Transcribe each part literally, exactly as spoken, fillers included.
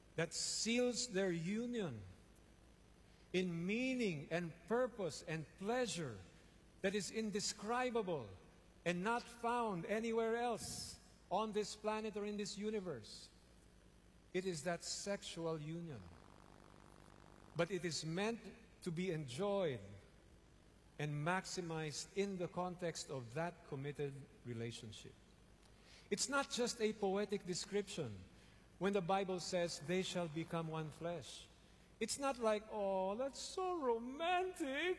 that seals their union in meaning and purpose and pleasure that is indescribable and not found anywhere else on this planet or in this universe. It is that sexual union. But it is meant to be enjoyed and maximized in the context of that committed relationship. It's not just a poetic description when the Bible says they shall become one flesh. It's not like, oh, that's so romantic.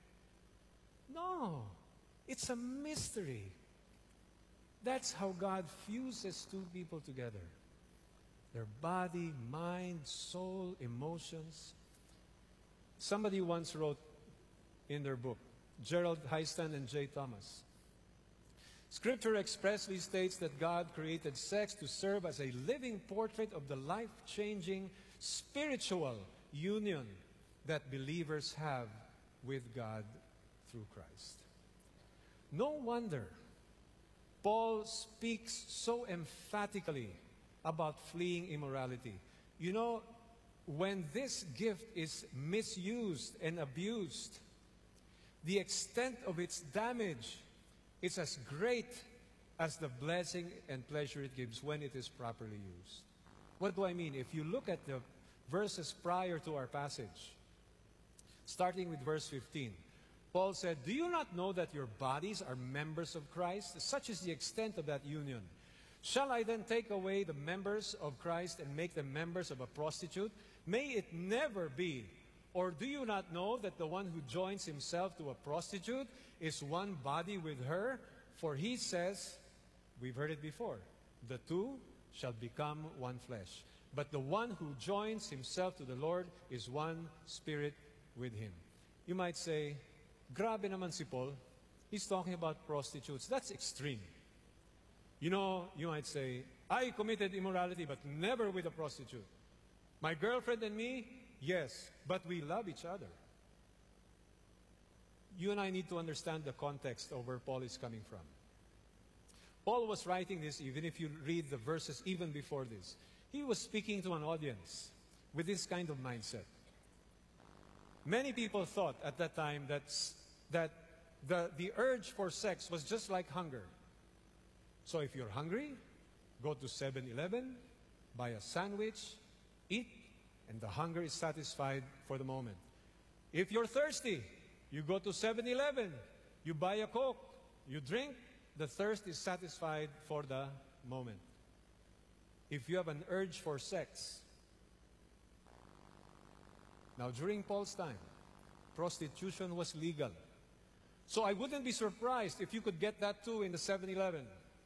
No, it's a mystery. That's how God fuses two people together. Their body, mind, soul, emotions. Somebody once wrote in their book, Gerald Heistan and Jay Thomas, Scripture expressly states that God created sex to serve as a living portrait of the life-changing spiritual union that believers have with God through Christ. No wonder Paul speaks so emphatically about fleeing immorality. You know, when this gift is misused and abused, the extent of its damage is as great as the blessing and pleasure it gives when it is properly used. What do I mean? If you look at the verses prior to our passage, starting with verse fifteen, Paul said, "Do you not know that your bodies are members of Christ? Such is the extent of that union. Shall I then take away the members of Christ and make them members of a prostitute? May it never be. Or do you not know that the one who joins himself to a prostitute is one body with her? For he says," we've heard it before, "the two shall become one flesh. But the one who joins himself to the Lord is one spirit with him." You might say, grabe naman si Paul. He's talking about prostitutes. That's extreme. You know, you might say, I committed immorality but never with a prostitute. My girlfriend and me, yes, but we love each other. You and I need to understand the context of where Paul is coming from. Paul was writing this, even if you read the verses even before this. He was speaking to an audience with this kind of mindset. Many people thought at that time that, that the, the urge for sex was just like hunger. So if you're hungry, go to seven eleven, buy a sandwich, eat, and the hunger is satisfied for the moment. If you're thirsty, you go to seven eleven, you buy a Coke, you drink, the thirst is satisfied for the moment. If you have an urge for sex, now during Paul's time, prostitution was legal. So I wouldn't be surprised if you could get that too in the seven eleven.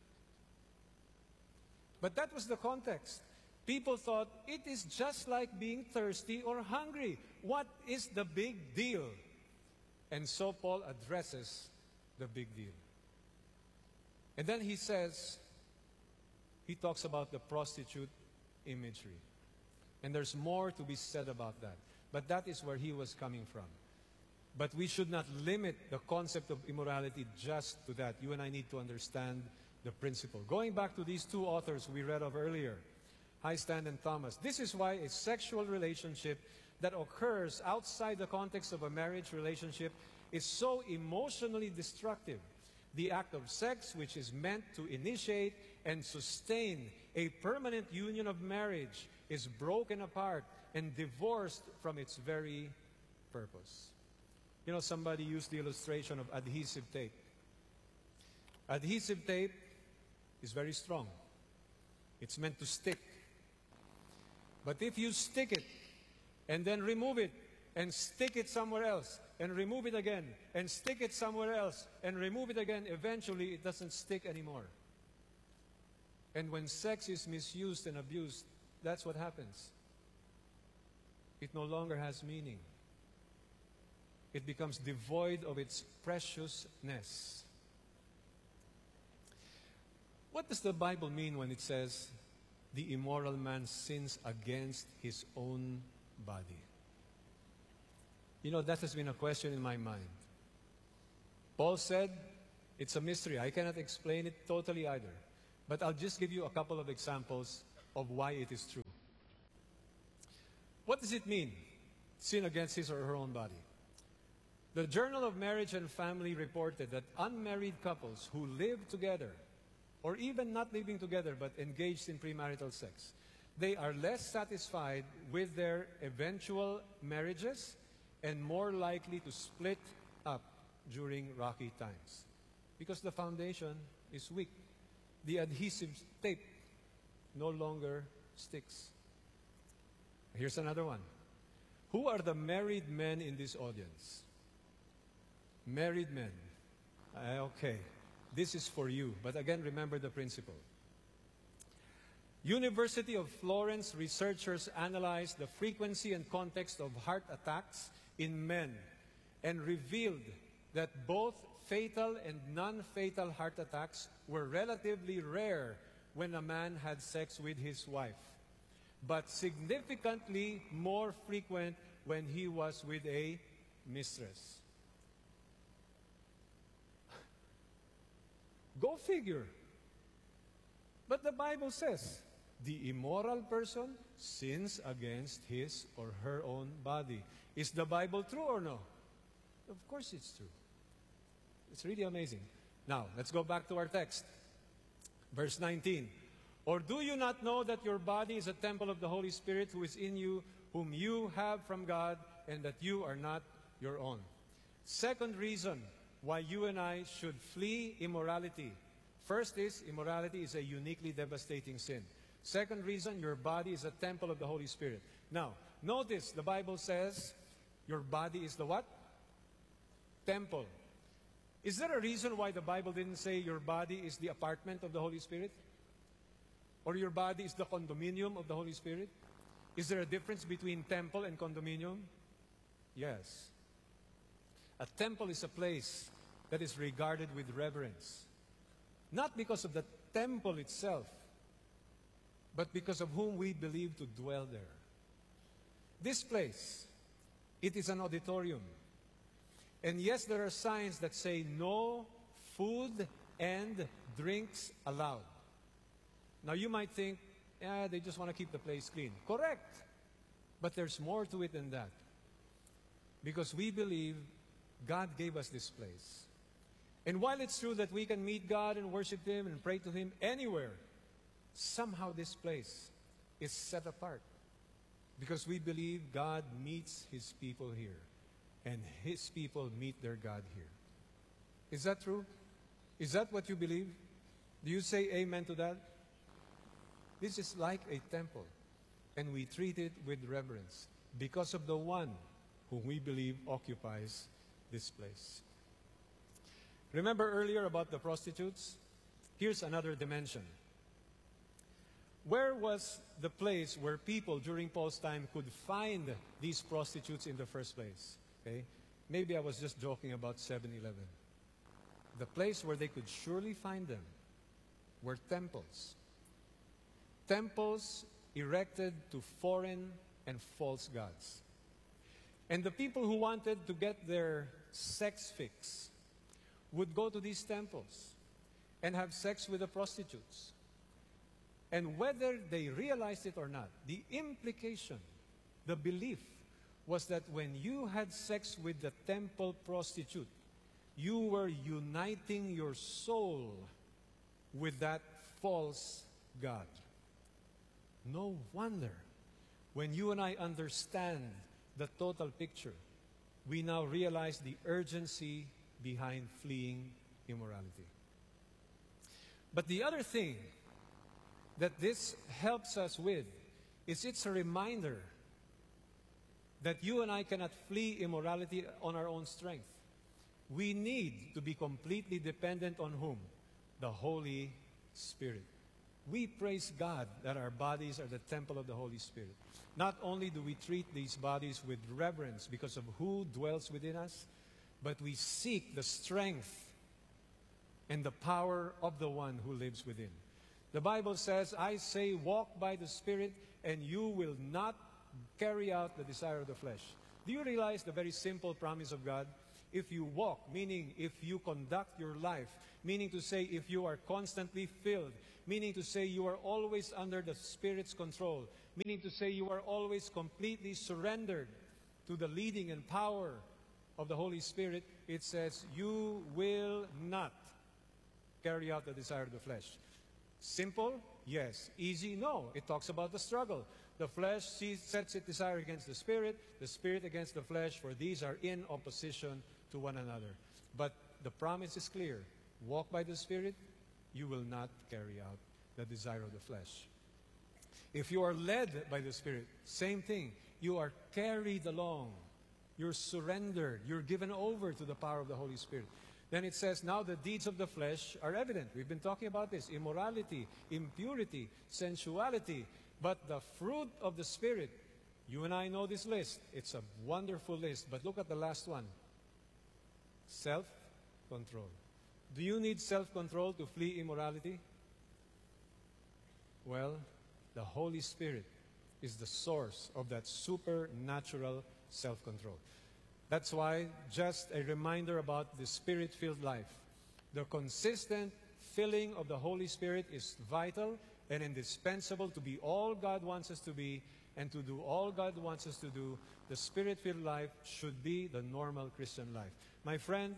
But that was the context. People thought it is just like being thirsty or hungry. What is the big deal? And so Paul addresses the big deal. And then he says, he talks about the prostitute imagery. And there's more to be said about that. But that is where he was coming from. But we should not limit the concept of immorality just to that. You and I need to understand the principle. Going back to these two authors we read of earlier, Heistan and Thomas, this is why a sexual relationship that occurs outside the context of a marriage relationship is so emotionally destructive. The act of sex, which is meant to initiate and sustain a permanent union of marriage, is broken apart and divorced from its very purpose. You know, somebody used the illustration of adhesive tape. Adhesive tape is very strong. It's meant to stick. But if you stick it and then remove it and stick it somewhere else and remove it again and stick it somewhere else and remove it again, eventually it doesn't stick anymore. And when sex is misused and abused, that's what happens. It no longer has meaning. It becomes devoid of its preciousness. What does the Bible mean when it says, the immoral man sins against his own body? You know, that has been a question in my mind. Paul said, it's a mystery. I cannot explain it totally either. But I'll just give you a couple of examples of why it is true. does it mean, sin against his or her own body? The Journal of Marriage and Family reported that unmarried couples who live together, or even not living together but engaged in premarital sex, they are less satisfied with their eventual marriages and more likely to split up during rocky times because the foundation is weak. The adhesive tape no longer sticks. Here's another one. Who are the married men in this audience? Married men. Uh, okay, this is for you. But again, remember the principle. University of Florence researchers analyzed the frequency and context of heart attacks in men and revealed that both fatal and non-fatal heart attacks were relatively rare when a man had sex with his wife, but significantly more frequent when he was with a mistress. Go figure. But the Bible says, the immoral person sins against his or her own body. Is the Bible true or no? Of course it's true. It's really amazing. Now, let's go back to our text. Verse nineteen. Or do you not know that your body is a temple of the Holy Spirit who is in you, whom you have from God, and that you are not your own? Second reason why you and I should flee immorality. First is, immorality is a uniquely devastating sin. Second reason, your body is a temple of the Holy Spirit. Now, notice the Bible says your body is the what? Temple. Is there a reason why the Bible didn't say your body is the apartment of the Holy Spirit? Or your body is the condominium of the Holy Spirit? Is there a difference between temple and condominium? Yes. A temple is a place that is regarded with reverence. Not because of the temple itself, but because of whom we believe to dwell there. This place, it is an auditorium. And yes, there are signs that say no food and drinks allowed. Now you might think, yeah, they just want to keep the place clean. Correct. But there's more to it than that. Because we believe God gave us this place. And while it's true that we can meet God and worship Him and pray to Him anywhere, somehow this place is set apart. Because we believe God meets His people here. And His people meet their God here. Is that true? Is that what you believe? Do you say amen to that? This is like a temple. And we treat it with reverence because of the one whom we believe occupies this place. Remember earlier about the prostitutes? Here's another dimension. Where was the place where people during Paul's time could find these prostitutes in the first place? Okay? Maybe I was just joking about seven eleven. The place where they could surely find them were temples. Temples erected to foreign and false gods. And the people who wanted to get their sex fix would go to these temples and have sex with the prostitutes. And whether they realized it or not, the implication, the belief, was that when you had sex with the temple prostitute, you were uniting your soul with that false god. No wonder, when you and I understand the total picture, we now realize the urgency behind fleeing immorality. But the other thing that this helps us with is it's a reminder that you and I cannot flee immorality on our own strength. We need to be completely dependent on whom? The Holy Spirit. We praise God that our bodies are the temple of the Holy Spirit. Not only do we treat these bodies with reverence because of who dwells within us, but we seek the strength and the power of the one who lives within. The Bible says, I say, walk by the Spirit, and you will not carry out the desire of the flesh. Do you realize the very simple promise of God? if you walk, meaning if you conduct your life, meaning to say if you are constantly filled, meaning to say you are always under the Spirit's control, meaning to say you are always completely surrendered to the leading and power of the Holy Spirit, it says you will not carry out the desire of the flesh. Simple? Yes. Easy? No. It talks about the struggle. The flesh sees, sets its desire against the Spirit, the Spirit against the flesh, for these are in opposition to one another. But the promise is clear. Walk by the Spirit, you will not carry out the desire of the flesh. If you are led by the Spirit, same thing. You are carried along. You're surrendered. You're given over to the power of the Holy Spirit. Then it says, now the deeds of the flesh are evident. We've been talking about this. Immorality, impurity, sensuality. But the fruit of the Spirit, you and I know this list. It's a wonderful list. But look at the last one. Self-control. Do you need self-control to flee immorality? Well, the Holy Spirit is the source of that supernatural self-control. That's why, just a reminder about the Spirit-filled life. The consistent filling of the Holy Spirit is vital and indispensable to be all God wants us to be, and to do all God wants us to do. The Spirit-filled life should be the normal Christian life. My friend,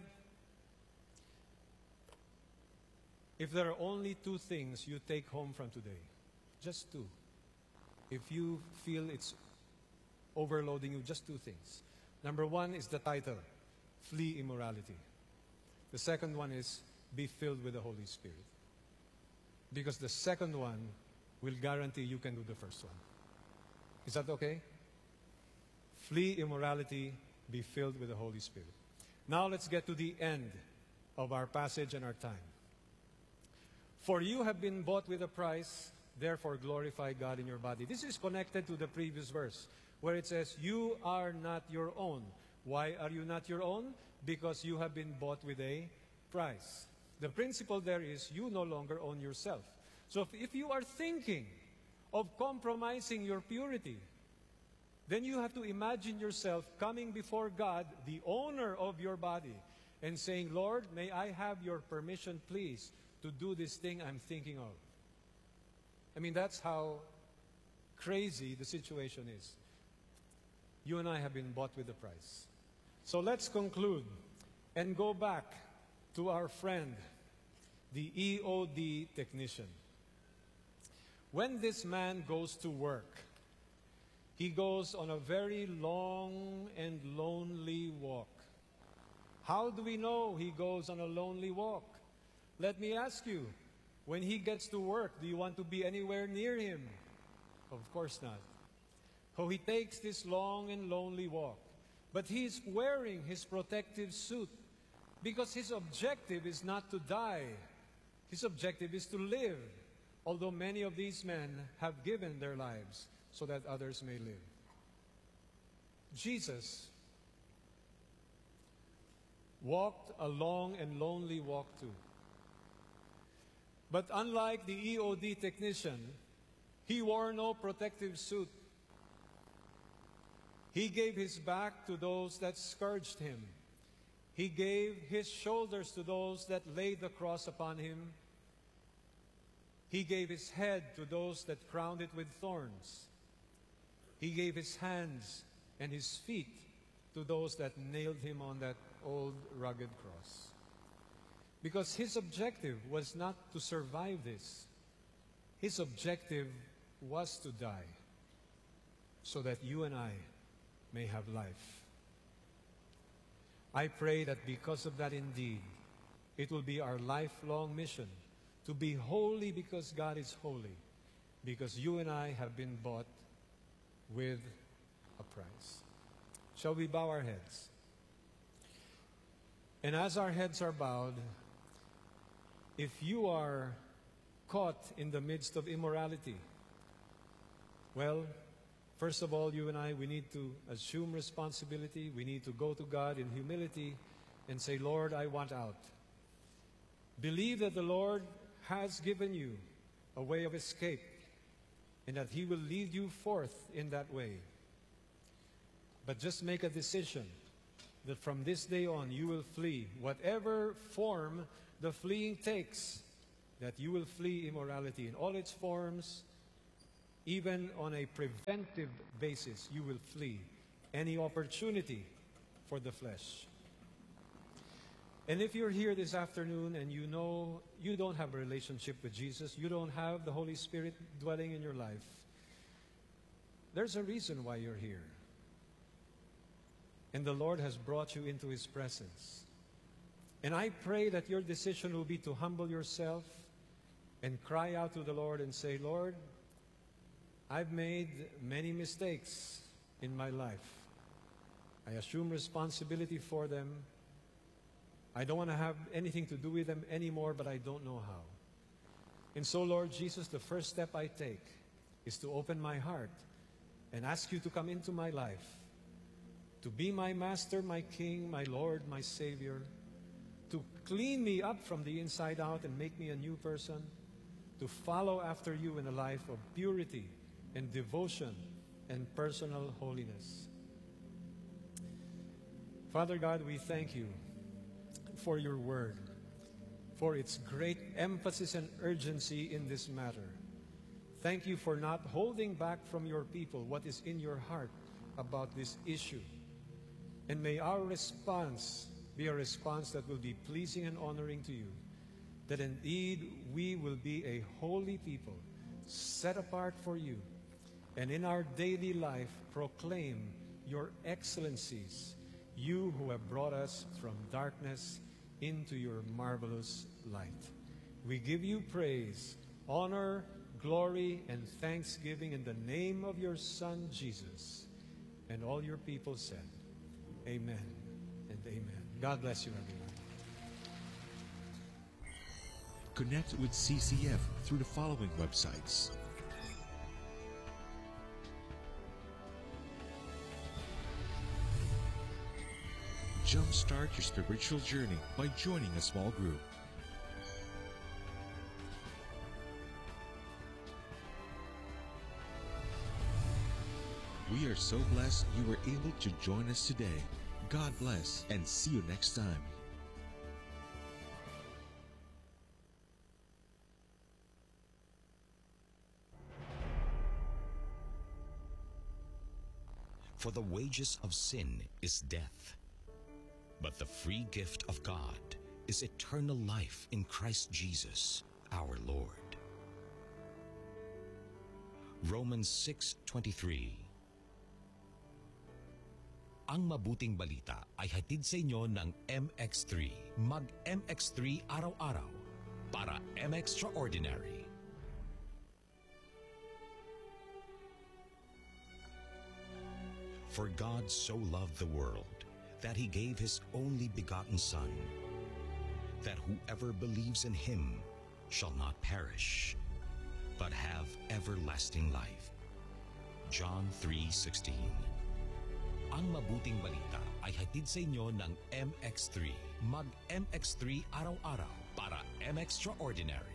if there are only two things you take home from today, just two. If you feel it's overloading you, just two things. Number one is the title, Flee Immorality. The second one is, Be filled with the Holy Spirit. Because the second one will guarantee you can do the first one. Is that okay? Flee immorality, be filled with the Holy Spirit. Now let's get to the end of our passage and our time. For you have been bought with a price, therefore glorify God in your body. This is connected to the previous verse, where it says, you are not your own. Why are you not your own? Because you have been bought with a price. The principle there is you no longer own yourself. So if, if you are thinking of compromising your purity, then you have to imagine yourself coming before God, the owner of your body, and saying, Lord, may I have your permission, please, to do this thing I'm thinking of. I mean, that's how crazy the situation is. You and I have been bought with a price. So let's conclude and go back to our friend, the E O D technician. When this man goes to work, he goes on a very long and lonely walk. How do we know he goes on a lonely walk? Let me ask you, when he gets to work, do you want to be anywhere near him? Of course not. So he takes this long and lonely walk. But he's wearing his protective suit because his objective is not to die. His objective is to live, although many of these men have given their lives so that others may live. Jesus walked a long and lonely walk too. But unlike the E O D technician, he wore no protective suit. He gave his back to those that scourged him. He gave his shoulders to those that laid the cross upon him. He gave his head to those that crowned it with thorns. He gave his hands and his feet to those that nailed him on that old rugged cross. Because his objective was not to survive this. His objective was to die so that you and I may have life. I pray that because of that indeed, it will be our lifelong mission to be holy because God is holy, because you and I have been bought with a price. Shall we bow our heads? And as our heads are bowed, if you are caught in the midst of immorality, well, first of all, you and I, we need to assume responsibility. We need to go to God in humility and say, Lord, I want out. Believe that the Lord has given you a way of escape and that He will lead you forth in that way. But just make a decision that from this day on you will flee, whatever form the fleeing takes, that you will flee immorality in all its forms, even on a preventive basis, you will flee any opportunity for the flesh. And if you're here this afternoon and you know you don't have a relationship with Jesus, you don't have the Holy Spirit dwelling in your life, there's a reason why you're here. And the Lord has brought you into His presence. And I pray that your decision will be to humble yourself and cry out to the Lord and say, Lord, I've made many mistakes in my life. I assume responsibility for them. I don't want to have anything to do with them anymore, but I don't know how. And so, Lord Jesus, the first step I take is to open my heart and ask you to come into my life, to be my master, my king, my Lord, my Savior, to clean me up from the inside out and make me a new person, to follow after you in a life of purity and devotion and personal holiness. Father God, we thank you for your word, for its great emphasis and urgency in this matter. Thank you for not holding back from your people what is in your heart about this issue. And may our response be a response that will be pleasing and honoring to you, that indeed we will be a holy people, set apart for you, and in our daily life proclaim your excellencies, you who have brought us from darkness into your marvelous light. We give you praise, honor, glory, and thanksgiving in the name of your Son, Jesus. And all your people said, amen and amen. God bless you, everyone. Connect with C C F through the following websites. Jumpstart your spiritual journey by joining a small group. We are so blessed you were able to join us today. God bless and see you next time. For the wages of sin is death, but the free gift of God is eternal life in Christ Jesus, our Lord. Romans six twenty-three. Ang mabuting balita ay hatid sa inyo ng M X three. Mag-M X three araw-araw para M Extraordinary. For God so loved the world that He gave His only begotten Son, that whoever believes in Him shall not perish, but have everlasting life. John three sixteen. Ang mabuting balita ay hatid sa inyo ng M X three. Mag-M X three araw-araw para M Extraordinary.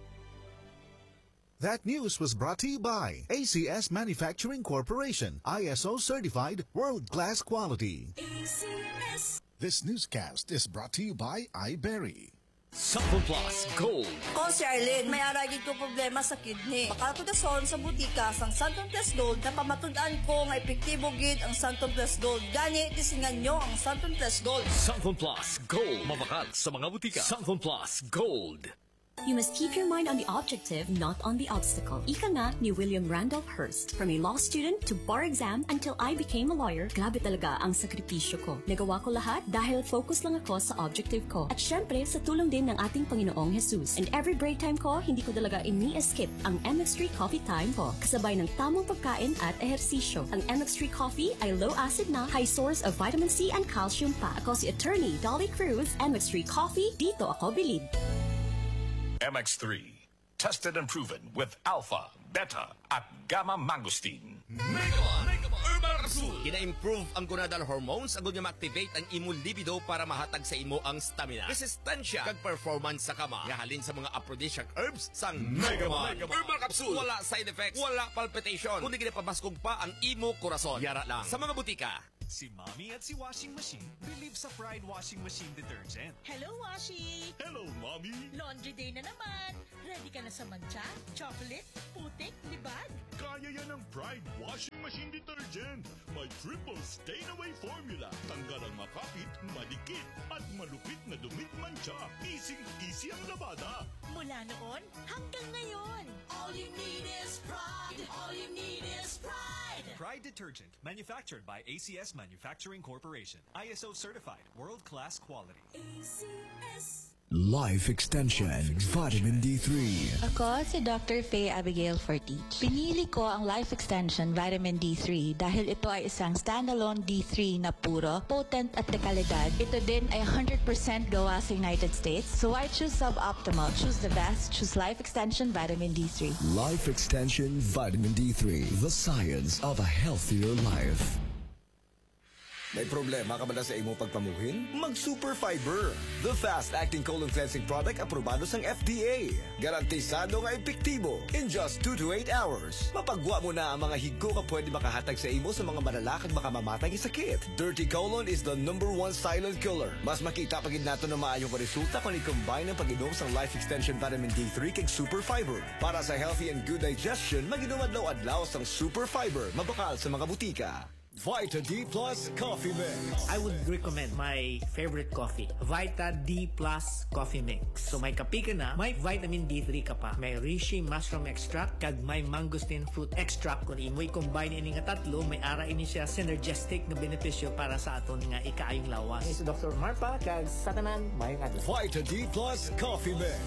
That news was brought to you by A C S Manufacturing Corporation, I S O certified, world-class quality. A C S. This newscast is brought to you by iBerry. Santon Plus Gold. Ko si Arlene, may aragid ko problema sa kidney. Bakal ko dason sa butika sang Santon Plus Gold na pamatud-an ko nga epektibo gid ang Santon Plus Gold. Gani tisingan nyo ang Santon Plus Gold. Santon Plus Gold. Mabakal sa mga butika. Santon Plus Gold. You must keep your mind on the objective, not on the obstacle. Ika nga ni William Randolph Hearst. From a law student to bar exam until I became a lawyer, grabe talaga ang sakripisyo ko. Nagawa ko lahat dahil focus lang ako sa objective ko. At syempre, sa tulong din ng ating Panginoong Jesus. And every break time ko, hindi ko talaga ini-skip ang M X three coffee time ko. Kasabay ng tamang pagkain at ehersisyo. Ang M X three coffee ay low acid na, high source of vitamin C and calcium pa. Ako si Attorney Dolly Cruz, M X three Coffee, dito ako bilib. M X three, tested and proven with alpha, beta, at gamma mangosteen. Megaman! Megaman! Herbal Capsule! Gina-improve ang gonadal hormones agud nga ma-activate ang imong libido para mahatag sa imo ang stamina, resistensya, kag performance sa kama. Gahalin sa mga aphrodisiac herbs sang Megaman! Megaman! Herbal Capsule! Wala side effects, wala palpitation, kundi ginapabaskog pa ang imo korason. Yara lang sa mga butika. Si Mommy at si Washing Machine believe sa Pride Washing Machine Detergent. Hello, Washi! Hello, Mommy! Laundry day na naman. Ready ka na sa mancha, chocolate, putik, libag? Kaya yan ang Pride Washing Machine Detergent. May triple stain-away formula. Tanggal ang makapit, madikit, at malupit na dumit mancha. Easy-easy ang labada. Mula noon hanggang ngayon. All you need is pride. All you need is pride. Pride Detergent, manufactured by A C S Manufacturing Corporation. I S O certified, world-class quality. A C S. Life Extension Vitamin D three. Ako si Doctor Faye Abigail Fortich. Pinili ko ang Life Extension Vitamin D three dahil ito ay isang standalone D three na puro, potent at dekalidad. Ito din ay one hundred percent gawa sa United States. So why choose suboptimal? Choose the best. Choose Life Extension Vitamin D three. Life Extension Vitamin D three. The science of a healthier life. May problema ka ba na sa imong pagpamuhin? Mag-Super Fiber, the fast-acting colon cleansing product aprobado sang F D A. Garantisado nga epektibo in just two to eight hours. Mapagwa mo na ang mga higko ka pwede makahatag sa imo sa mga malalakad makamamatay nga sakit. Dirty colon is the number one silent killer. Mas makita pagid nato na maayong resulta kung i-combine ang pag-inom sang Life Extension Vitamin D three kag Super Fiber. Para sa healthy and good digestion, mag-inom adlaw-adlaw sang Super Fiber, mabakal sa mga butika. Vita D Plus Coffee Mix. I would recommend my favorite coffee, Vita D Plus Coffee Mix. So may kape ka na, may vitamin D three ka pa. May reishi mushroom extract, kag may mangosteen fruit extract. Kung imo'y combine ini nga tatlo, may ara ini siya synergistic na benepisyo para sa aton nga ikaayong lawas. This is Doctor Marpa, kag satanan, mayong adlaw. Vita D Plus Coffee Mix.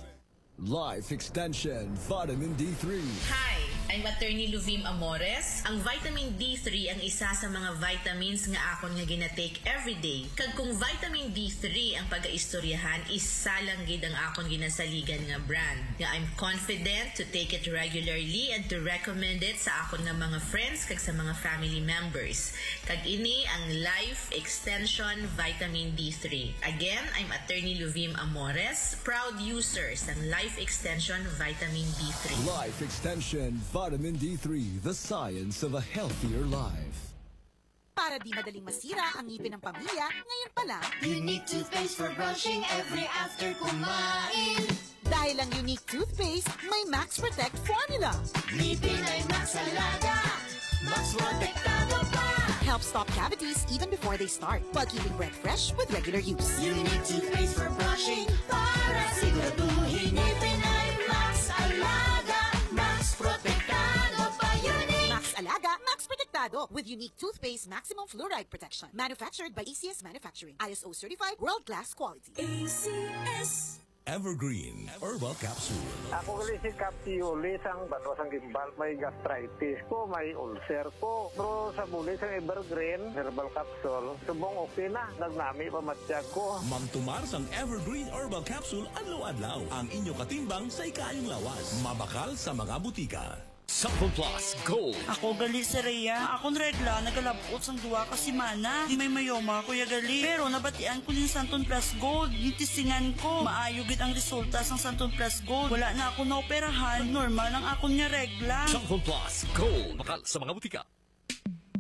Life Extension Vitamin D three. Hi, I'm Attorney Luvim Amores. Ang vitamin D three ang isa sa mga vitamins nga akon nga ginatake everyday. Kag kung vitamin D three ang pag-aistoryahan, isa lang gid ang akon ginasaligan nga brand. Nga I'm confident to take it regularly and to recommend it sa akon nga mga friends kag sa mga family members. Kag ini ang Life Extension Vitamin D three. Again, I'm Attorney Luvim Amores, proud user sa Life Extension Vitamin D three. Life Extension Vitamin D three, the science of a healthier life. Para di madaling masira ang ngipin ng pamilya, ngayon pa lang, Unique toothpaste for brushing every after kumain. Dahil ang Unique toothpaste, may Max Protect formula. Ngipin ay Max Alaga, Max Protektado pa. Helps stop cavities even before they start, while keeping breath fresh with regular use. Unique toothpaste for brushing, para siguraduhin ngipin ay Max Alaga, Max Protektado pa. Unique Max Alaga, Max Protektado with Unique toothpaste maximum fluoride protection. Manufactured by A C S Manufacturing. I S O certified, world-class quality. A C S. Evergreen Herbal Capsule. Ako gali si Capsiulis ang bato sang gimbal, may gastritis ko, may ulcer ko. Pero sa bulis ang Evergreen Herbal Capsule, subong okay na, nagnami pa matiyag ko. Mamtumar sang Evergreen Herbal Capsule adlaw-adlaw. Ang inyo katimbang sa ikayong lawas. Mabakal sa mga butika. Sample Plus Gold. Ako gali si Rhea. Akong regla, nagalabot sang duwa ka simana. Di may mayoma, kuya gali. Pero nabatian ko din Santon Plus Gold. Nitisingan ko. Maayo gid ang resulta sang Santon Plus Gold. Wala na ako naoperahan. Normal ang akong niya regla. Sample Plus Gold. Bakal sa mga butika.